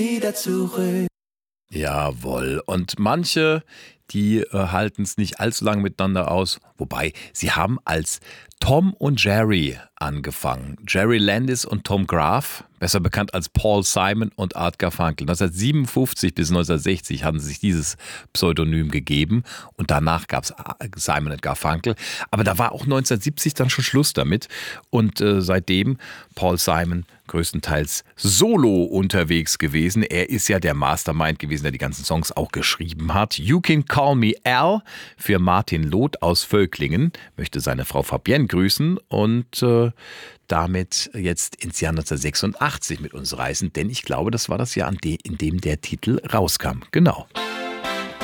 wieder zurück. Jawohl. Und manche, die halten es nicht allzu lange miteinander aus. Wobei, sie haben als Tom und Jerry angefangen. Jerry Landis und Tom Graf, besser bekannt als Paul Simon und Art Garfunkel. 1957 bis 1960 haben sie sich dieses Pseudonym gegeben und danach gab es Simon und Garfunkel. Aber da war auch 1970 dann schon Schluss damit und seitdem Paul Simon größtenteils solo unterwegs gewesen. Er ist ja der Mastermind gewesen, der die ganzen Songs auch geschrieben hat. You Can Call Me Al für Martin Loth aus Völklingen, möchte seine Frau Fabienne grüßen und damit jetzt ins Jahr 1986 mit uns reisen, denn ich glaube, das war das Jahr, in dem der Titel rauskam. Genau.